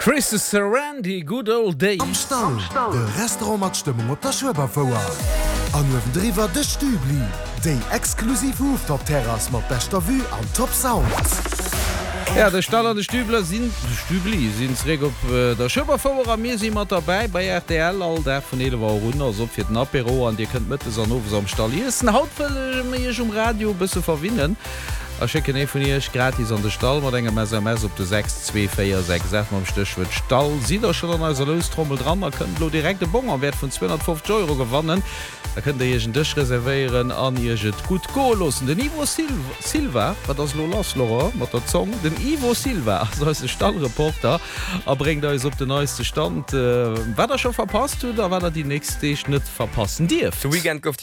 Chris Sarandi, good old days. Am Stall, de Restaurant mat Stimmung op der Schwebervouer. Anwen Driwer de Stübli, déi exklusiv Uf op Terras mat bester Vu an Top Sound. Ja, der Stall an de Stübler sind Stübli sindré op der Schëbervouer mir si mat dabei bei RTL all der vun ele war run op fir den Apéro an Dir kënnt mit an no am Stalliessen hautëlle méch Radio bisse verwinnen. Erchecken e vun ihrch gratis an de Stall mat engem SMS op de 62446 am Stöchwet Stall. Si der schon an als Lostrommel dran, kënnt lo direkte Bonger wert vun 250 € gewannen. Da könnt ihr jechen Dich reservieren an jeget gut go losen. Den Ivo Silva, wat das lo lass Laura mat der Zong, den Ivo Silva als Stallreporter bringt euch op den neueste Stand. Wat er schon verpasst, da war er die nächste net verpassen Dir. The Weekend gouf